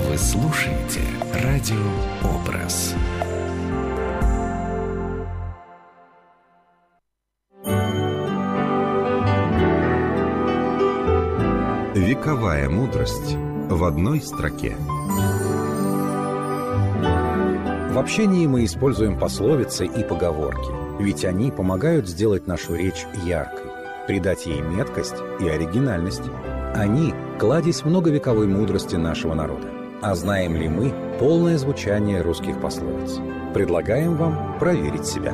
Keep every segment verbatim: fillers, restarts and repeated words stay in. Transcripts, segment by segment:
Вы слушаете радио «Образ». Вековая мудрость в одной строке. В общении мы используем пословицы и поговорки, ведь они помогают сделать нашу речь яркой, придать ей меткость и оригинальность. Они – кладезь многовековой мудрости нашего народа. А знаем ли мы полное звучание русских пословиц? Предлагаем вам проверить себя.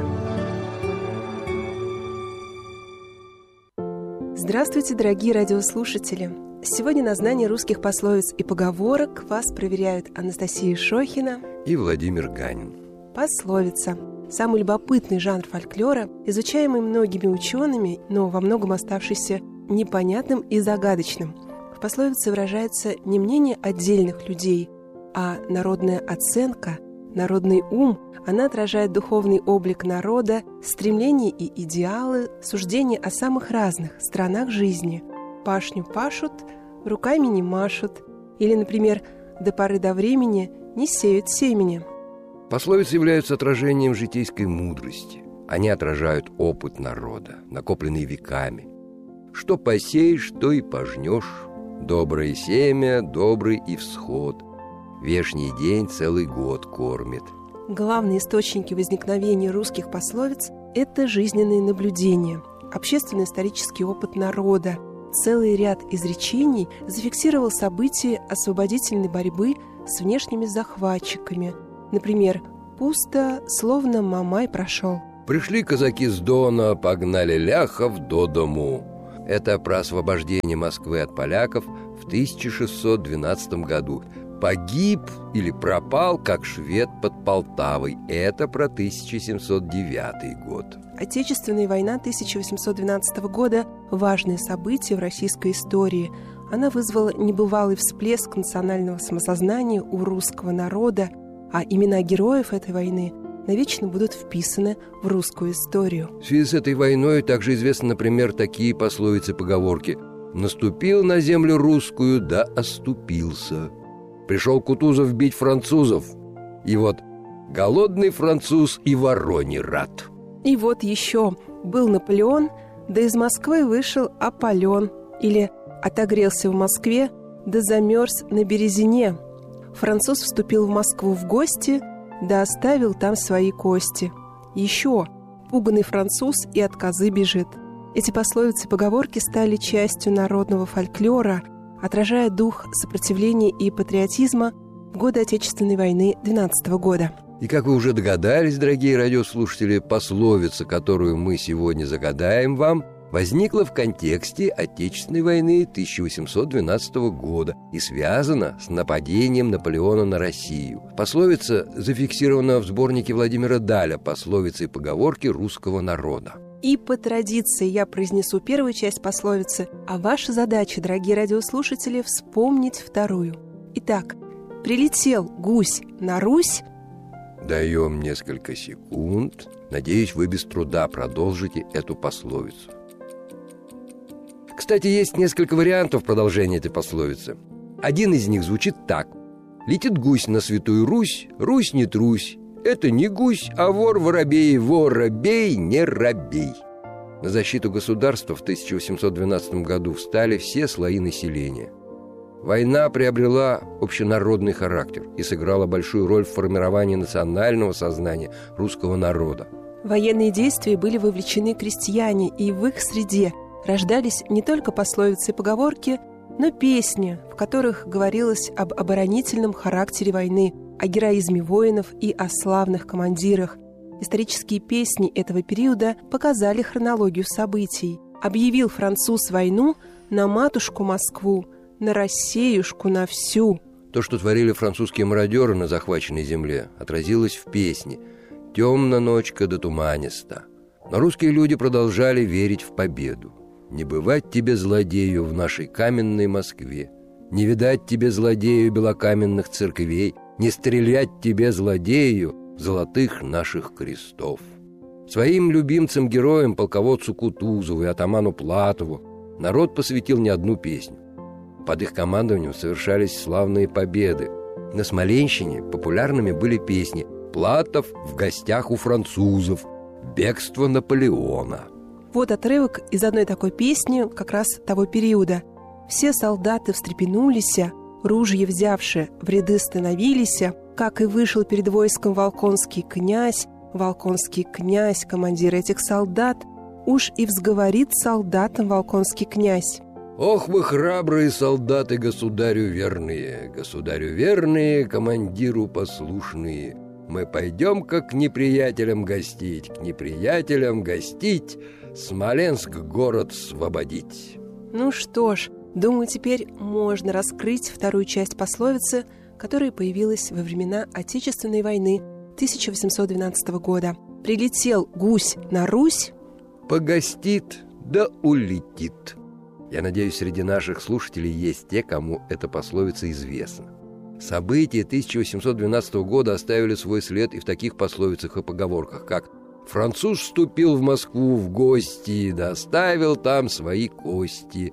Здравствуйте, дорогие радиослушатели! Сегодня на знание русских пословиц и поговорок вас проверяют Анастасия Шохина и Владимир Ганин. Пословица – самый любопытный жанр фольклора, изучаемый многими учеными, но во многом оставшийся непонятным и загадочным. В пословице выражается не мнение отдельных людей, а народная оценка, народный ум. Она отражает духовный облик народа, стремления и идеалы, суждения о самых разных сторонах жизни. Пашню пашут, руками не машут. Или, например, до поры до времени не сеют семени. Пословицы являются отражением житейской мудрости. Они отражают опыт народа, накопленный веками. Что посеешь, то и пожнешь. Доброе семя, добрый и всход. Вешний день целый год кормит. Главные источники возникновения русских пословиц – это жизненные наблюдения, общественно-исторический опыт народа. Целый ряд изречений зафиксировал события освободительной борьбы с внешними захватчиками. Например, «Пусто, словно Мамай прошел». Пришли казаки с Дона, погнали ляхов до дому. Это про освобождение Москвы от поляков в тысяча шестьсот двенадцатом году. Погиб или пропал, как швед под Полтавой. Это про тысяча семьсот девятый год. Отечественная война тысяча восемьсот двенадцатого года – важное событие в российской истории. Она вызвала небывалый всплеск национального самосознания у русского народа, а имена героев этой войны навечно будут вписаны в русскую историю. В связи с этой войной также известны, например, такие пословицы-поговорки: «Наступил на землю русскую, да оступился». «Пришел Кутузов бить французов». И вот «голодный француз и вороне рад». И вот еще «был Наполеон, да из Москвы вышел Аполлон». Или «отогрелся в Москве, да замерз на Березине». Француз вступил в Москву в гости, да оставил там свои кости. Еще «пуганый француз и от козы бежит». Эти пословицы и поговорки стали частью народного фольклора, отражая дух сопротивления и патриотизма в годы Отечественной войны двенадцатого года. И как вы уже догадались, дорогие радиослушатели, пословица, которую мы сегодня загадаем вам, возникла в контексте Отечественной войны тысяча восемьсот двенадцатого года и связана с нападением Наполеона на Россию. Пословица зафиксирована в сборнике Владимира Даля «Пословицы и поговорки русского народа». И по традиции я произнесу первую часть пословицы, а ваша задача, дорогие радиослушатели, вспомнить вторую. Итак, прилетел гусь на Русь. Даем несколько секунд. Надеюсь, вы без труда продолжите эту пословицу. Кстати, есть несколько вариантов продолжения этой пословицы. Один из них звучит так: «Летит гусь на святую Русь, Русь не трусь. Это не гусь, а вор-воробей, воробей, не робей». На защиту государства в тысяча восемьсот двенадцатом году встали все слои населения. Война приобрела общенародный характер и сыграла большую роль в формировании национального сознания русского народа. В военные действия были вовлечены крестьяне, и в их среде рождались не только пословицы и поговорки, но песни, в которых говорилось об оборонительном характере войны, о героизме воинов и о славных командирах. Исторические песни этого периода показали хронологию событий. Объявил француз войну на матушку Москву, на Россиюшку, на всю. То, что творили французские мародеры на захваченной земле, отразилось в песне «Темна ночка да туманиста». Но русские люди продолжали верить в победу. «Не бывать тебе, злодею, в нашей каменной Москве, не видать тебе, злодею, белокаменных церквей, не стрелять тебе, злодею, золотых наших крестов». Своим любимцам-героям, полководцу Кутузову и атаману Платову, народ посвятил не одну песню. Под их командованием совершались славные победы. На Смоленщине популярными были песни «Платов в гостях у французов», «Бегство Наполеона». Вот отрывок из одной такой песни как раз того периода. «Все солдаты встрепенулись, ружья взявши, в ряды становились, как и вышел перед войском волконский князь, волконский князь, командир этих солдат, уж и взговорит солдатам волконский князь». Ох вы храбрые солдаты, государю верные, государю верные, командиру послушные. Мы пойдем как к неприятелям гостить, к неприятелям гостить, Смоленск город свободить. Ну что ж, думаю, теперь можно раскрыть вторую часть пословицы, которая появилась во времена Отечественной войны тысяча восемьсот двенадцатого года. «Прилетел гусь на Русь, погостит да улетит». Я надеюсь, среди наших слушателей есть те, кому эта пословица известна. События тысяча восемьсот двенадцатого года оставили свой след и в таких пословицах и поговорках, как «Француз вступил в Москву в гости, да оставил там свои кости»,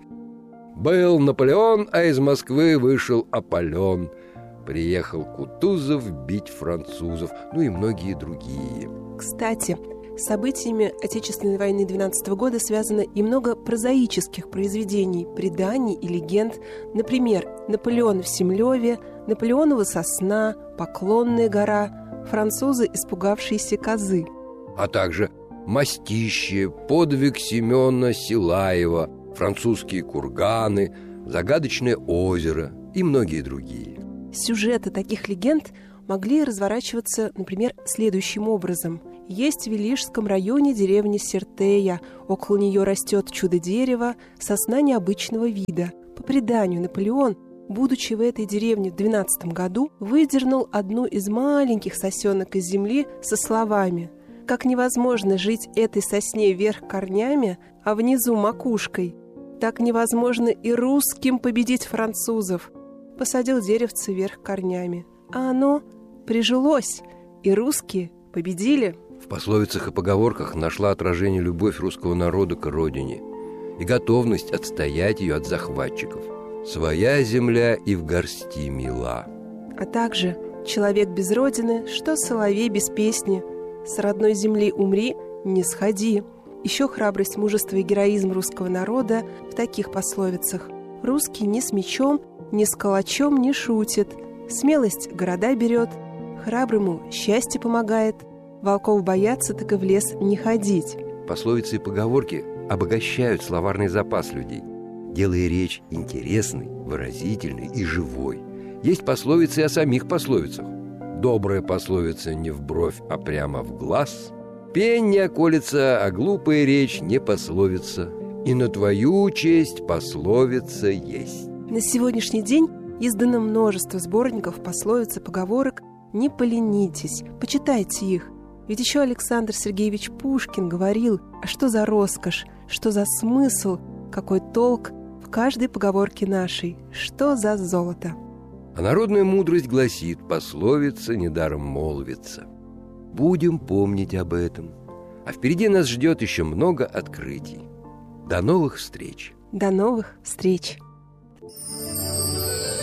«Был Наполеон, а из Москвы вышел Аполлон», «Приехал Кутузов бить французов», ну и многие другие. Кстати, с событиями Отечественной войны двенадцатого года связано и много прозаических произведений, преданий и легенд. Например, «Наполеон в Семлёве», «Наполеонова сосна», «Поклонная гора», «Французы, испугавшиеся козы». А также «Мастище», «Подвиг Семена Силаева», «Французские курганы», «Загадочное озеро» и многие другие. Сюжеты таких легенд могли разворачиваться, например, следующим образом. Есть в Велишском районе деревня Сертея. Около нее растет чудо-дерево, сосна необычного вида. По преданию, Наполеон, будучи в этой деревне в двенадцатом году, выдернул одну из маленьких сосенок из земли со словами: «Как невозможно жить этой сосне вверх корнями, а внизу макушкой, так невозможно и русским победить французов». Посадил деревце вверх корнями, а оно прижилось, и русские победили. В пословицах и поговорках нашла отражение любовь русского народа к родине и готовность отстоять ее от захватчиков. «Своя земля и в горсти мила». А также «Человек без родины, что соловей без песни, с родной земли умри, не сходи». Еще храбрость, мужество и героизм русского народа в таких пословицах. «Русский ни с мечом, ни с калачом не шутит, смелость города берет, храброму счастье помогает, волков бояться, так и в лес не ходить». Пословицы и поговорки обогащают словарный запас людей, делая речь интересной, выразительной и живой. Есть пословицы о самих пословицах. «Добрая пословица не в бровь, а прямо в глаз», «Пень не околется, а глупая речь не пословица», «И на твою честь пословица есть». На сегодняшний день издано множество сборников пословиц и поговорок. Не поленитесь, почитайте их. Ведь еще Александр Сергеевич Пушкин говорил: а что за роскошь, что за смысл, какой толк в каждой поговорке нашей, что за золото. А народная мудрость гласит: пословица недаром молвится. Будем помнить об этом. А впереди нас ждет еще много открытий. До новых встреч! До новых встреч!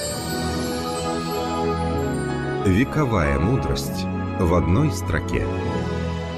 Вековая мудрость в одной строке.